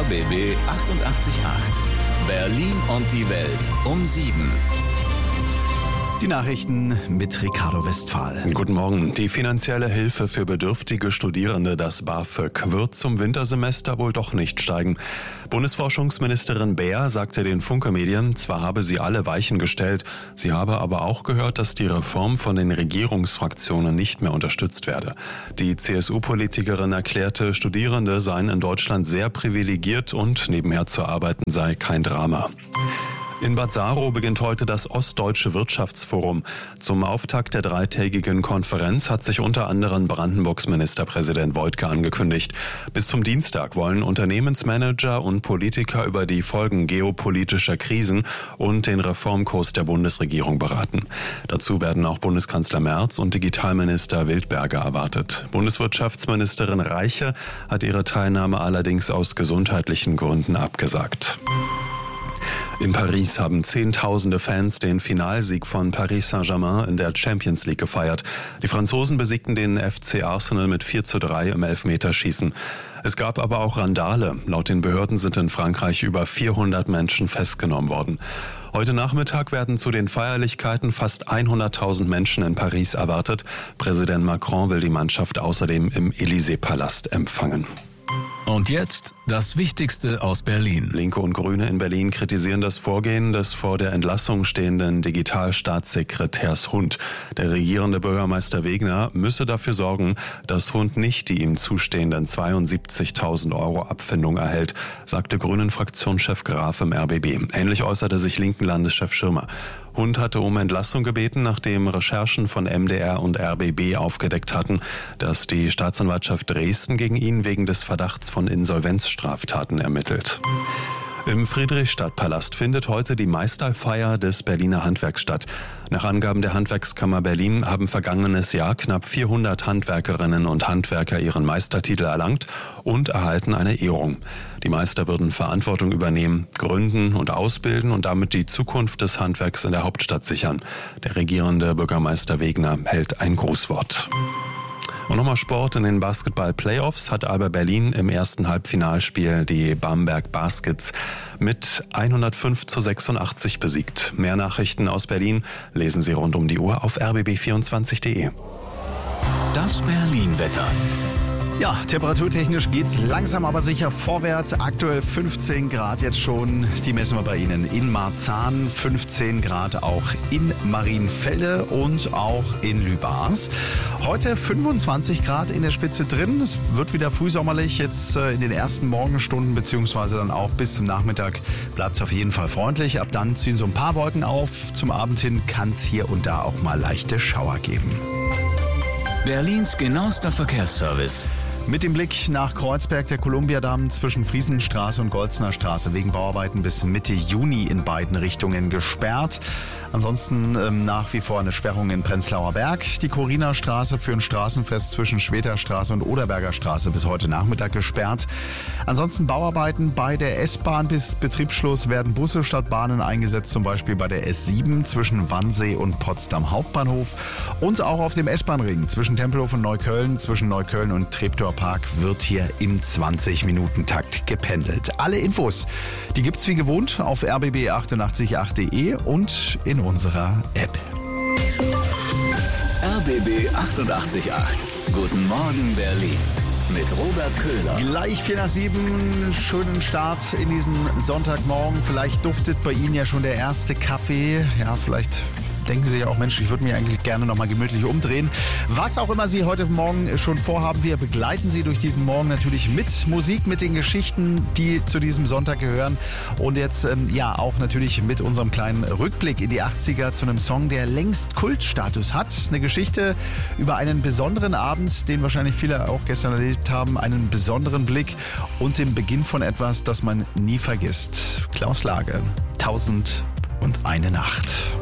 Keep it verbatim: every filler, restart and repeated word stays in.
R B B achtundachtzig Komma acht. Berlin und die Welt um sieben. Die Nachrichten mit Ricardo Westphal. Guten Morgen. Die finanzielle Hilfe für bedürftige Studierende, das BAföG, wird zum Wintersemester wohl doch nicht steigen. Bundesforschungsministerin Beer sagte den Funke-Medien, zwar habe sie alle Weichen gestellt, sie habe aber auch gehört, dass die Reform von den Regierungsfraktionen nicht mehr unterstützt werde. Die C S U-Politikerin erklärte, Studierende seien in Deutschland sehr privilegiert und nebenher zu arbeiten sei kein Drama. In Bad Saro beginnt heute das Ostdeutsche Wirtschaftsforum. Zum Auftakt der dreitägigen Konferenz hat sich unter anderem Brandenburgs Ministerpräsident Woidke angekündigt. Bis zum Dienstag wollen Unternehmensmanager und Politiker über die Folgen geopolitischer Krisen und den Reformkurs der Bundesregierung beraten. Dazu werden auch Bundeskanzler Merz und Digitalminister Wildberger erwartet. Bundeswirtschaftsministerin Reiche hat ihre Teilnahme allerdings aus gesundheitlichen Gründen abgesagt. In Paris haben Zehntausende Fans den Finalsieg von Paris Saint-Germain in der Champions League gefeiert. Die Franzosen besiegten den F C Arsenal mit vier zu drei im Elfmeterschießen. Es gab aber auch Randale. Laut den Behörden sind in Frankreich über vierhundert Menschen festgenommen worden. Heute Nachmittag werden zu den Feierlichkeiten fast hunderttausend Menschen in Paris erwartet. Präsident Macron will die Mannschaft außerdem im Élysée-Palast empfangen. Und jetzt das Wichtigste aus Berlin. Linke und Grüne in Berlin kritisieren das Vorgehen des vor der Entlassung stehenden Digitalstaatssekretärs Hund. Der regierende Bürgermeister Wegner müsse dafür sorgen, dass Hund nicht die ihm zustehenden zweiundsiebzigtausend Euro Abfindung erhält, sagte Grünen-Fraktionschef Graf im R B B. Ähnlich äußerte sich linken Landeschef Schirmer. Hund hatte um Entlassung gebeten, nachdem Recherchen von M D R und R B B aufgedeckt hatten, dass die Staatsanwaltschaft Dresden gegen ihn wegen des Verdachts von Insolvenzstraftaten ermittelt. Im Friedrichstadtpalast findet heute die Meisterfeier des Berliner Handwerks statt. Nach Angaben der Handwerkskammer Berlin haben vergangenes Jahr knapp vierhundert Handwerkerinnen und Handwerker ihren Meistertitel erlangt und erhalten eine Ehrung. Die Meister würden Verantwortung übernehmen, gründen und ausbilden und damit die Zukunft des Handwerks in der Hauptstadt sichern. Der regierende Bürgermeister Wegner hält ein Grußwort. Und nochmal Sport. In den Basketball-Playoffs hat Alba Berlin im ersten Halbfinalspiel die Bamberg Baskets mit hundertfünf zu sechsundachtzig besiegt. Mehr Nachrichten aus Berlin lesen Sie rund um die Uhr auf r b b vierundzwanzig punkt d e. Das Berlin-Wetter. Ja, temperaturtechnisch geht's langsam aber sicher vorwärts. Aktuell fünfzehn Grad jetzt schon. Die messen wir bei Ihnen in Marzahn. fünfzehn Grad auch in Marienfelde und auch in Lübars. Heute fünfundzwanzig Grad in der Spitze drin. Es wird wieder frühsommerlich jetzt in den ersten Morgenstunden beziehungsweise dann auch bis zum Nachmittag bleibt es auf jeden Fall freundlich. Ab dann ziehen so ein paar Wolken auf. Zum Abend hin kann es hier und da auch mal leichte Schauer geben. Berlins genauester Verkehrsservice. Mit dem Blick nach Kreuzberg, der Kolumbiadamm zwischen Friesenstraße und Goltzner Straße wegen Bauarbeiten bis Mitte Juni in beiden Richtungen gesperrt. Ansonsten ähm, nach wie vor eine Sperrung in Prenzlauer Berg. Die Corina-Straße für ein Straßenfest zwischen Schweterstraße und Oderberger Straße bis heute Nachmittag gesperrt. Ansonsten Bauarbeiten bei der S-Bahn bis Betriebsschluss werden Busse statt Bahnen eingesetzt, zum Beispiel bei der S sieben zwischen Wannsee und Potsdam Hauptbahnhof. Und auch auf dem S-Bahn-Ring zwischen Tempelhof und Neukölln, zwischen Neukölln und Treptower Park wird hier im zwanzig-Minuten-Takt gependelt. Alle Infos, die gibt's wie gewohnt auf r b b achtundachtzig Komma acht punkt d e und in unserer App. R B B achtundachtzig Komma acht. Guten Morgen Berlin. Mit Robert Köhler. Gleich vier nach sieben, schönen Start in diesen Sonntagmorgen. Vielleicht duftet bei Ihnen ja schon der erste Kaffee. Ja, vielleicht denken Sie ja auch, Mensch, ich würde mich eigentlich gerne nochmal gemütlich umdrehen. Was auch immer Sie heute Morgen schon vorhaben, wir begleiten Sie durch diesen Morgen natürlich mit Musik, mit den Geschichten, die zu diesem Sonntag gehören. Und jetzt ähm, ja auch natürlich mit unserem kleinen Rückblick in die achtziger zu einem Song, der längst Kultstatus hat. Eine Geschichte über einen besonderen Abend, den wahrscheinlich viele auch gestern erlebt haben, einen besonderen Blick und den Beginn von etwas, das man nie vergisst. Klaus Lage, Tausend und eine Nacht.